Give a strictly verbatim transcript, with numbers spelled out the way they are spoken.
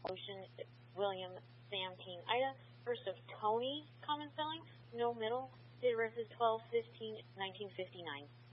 Ocean, William, Sam, King, Ida. First of Tony, common spelling, no middle. Date of birth is twelve fifteen nineteen fifty-nine.